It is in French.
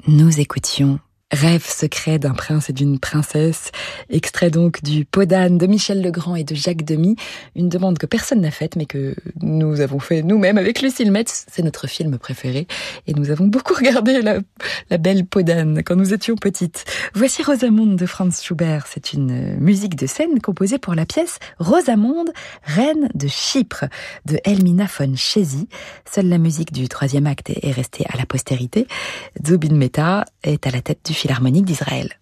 Nous écoutions Rêve secret d'un prince et d'une princesse, extrait donc du Peau d'âne de Michel Legrand et de Jacques Demy, une demande que personne n'a faite mais que nous avons fait nous-mêmes avec Lucille Metz, c'est notre film préféré et nous avons beaucoup regardé la belle Peau d'âne quand nous étions petites. Voici Rosamonde de Franz Schubert, c'est une musique de scène composée pour la pièce Rosamonde, reine de Chypre de Elmina von Chézy. Seule la musique du troisième acte est restée à la postérité. Zubin Mehta est à la tête du Philharmonique d'Israël.